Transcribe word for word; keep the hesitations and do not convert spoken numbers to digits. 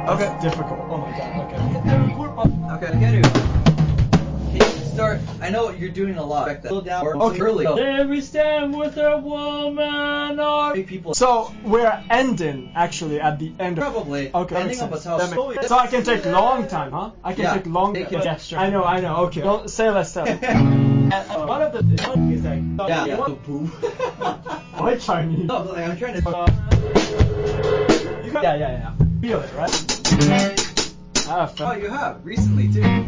Okay. It's difficult. Oh my god. Okay. Okay, I get it. Can you start? I know you're doing a lot. Slow down. Or Okay. early. There we stand with a woman or People. So we're ending actually at the end of Probably. Okay, that makes Depending on sense. how That slow makes- it- So I can take long time, huh? I can Yeah, take long take time. it. Gesture. I know, I know. Okay. Don't say less stuff. And, uh, one of the one is like Yeah. you Yeah. want- Poo. Why Chinese? No, like, I'm trying to. Uh, you got, yeah, yeah, yeah. Feel it, right? Ah, Oh, you have recently too.